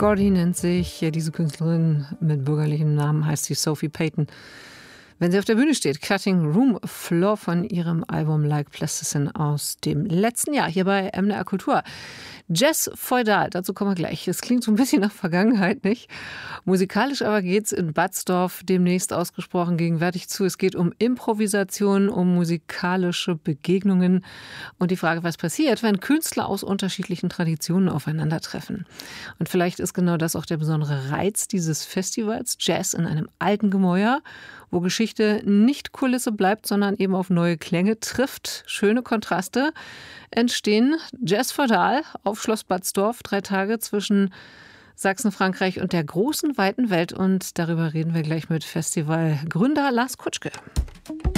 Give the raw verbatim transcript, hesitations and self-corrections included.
Gordy nennt sich diese Künstlerin, mit bürgerlichem Namen heißt sie Sophie Payton. Wenn sie auf der Bühne steht, Cutting Room Floor von ihrem Album Like Plasticine aus dem letzten Jahr, hier bei M D R Kultur. Jazz Feudal, dazu kommen wir gleich. Es klingt so ein bisschen nach Vergangenheit, nicht? Musikalisch aber geht es in Batzdorf demnächst ausgesprochen gegenwärtig zu. Es geht um Improvisation, um musikalische Begegnungen und die Frage, was passiert, wenn Künstler aus unterschiedlichen Traditionen aufeinandertreffen. Und vielleicht ist genau das auch der besondere Reiz dieses Festivals, Jazz in einem alten Gemäuer, wo Geschichte nicht Kulisse bleibt, sondern eben auf neue Klänge trifft. Schöne Kontraste entstehen. Jazz Feudal auf Schloss Batzdorf, drei Tage zwischen Sachsen, Frankreich und der großen, weiten Welt. Und darüber reden wir gleich mit Festivalgründer Lars Kutschke.